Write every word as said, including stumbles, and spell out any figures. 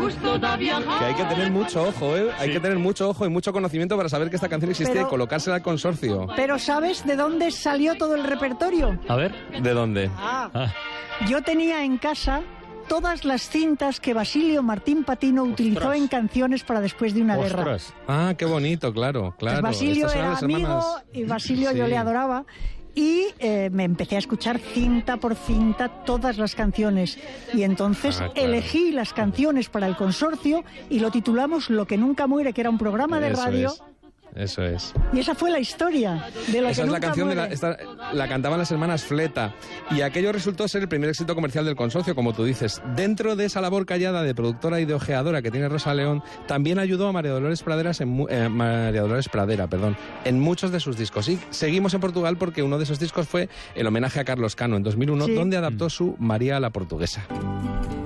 Que hay que tener mucho ojo, ¿eh? Hay Sí. que tener mucho ojo y mucho conocimiento para saber que esta canción existía Pero- y colocársela al consorcio. Pero ¿sabes de dónde salió todo el repertorio? A ver. ¿De dónde? Ah, Ah, yo tenía en casa todas las cintas que Basilio Martín Patino utilizó en canciones para después de una guerra. ostras. Ah, qué bonito, claro, claro. Pues Basilio Estas son era las amigo hermanas. y Basilio Sí. yo le adoraba. Y eh, me empecé a escuchar cinta por cinta todas las canciones. Y entonces Ah, claro. elegí las canciones para el consorcio y lo titulamos Lo que nunca muere, que era un programa de Eso radio. es, Eso es. Y esa fue la historia de Lo Esa que es la nunca canción, de la, muere. esta- la cantaban las hermanas Fleta. Y aquello resultó ser el primer éxito comercial del consorcio, como tú dices. Dentro de esa labor callada de productora y de ojeadora que tiene Rosa León, también ayudó a María Dolores Praderas en, mu- eh, María Dolores Pradera, perdón, en muchos de sus discos. Y seguimos en Portugal porque uno de esos discos fue el homenaje a Carlos Cano en dos mil uno, Sí. donde adaptó su María la Portuguesa.